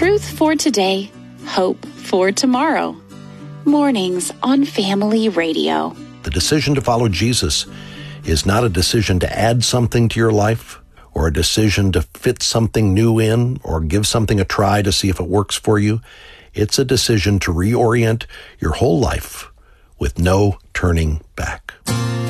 Truth for today, hope for tomorrow. Mornings on Family Radio. The decision to follow Jesus is not a decision to add something to your life or a decision to fit something new in or give something a try to see if it works for you. It's a decision to reorient your whole life with no turning back.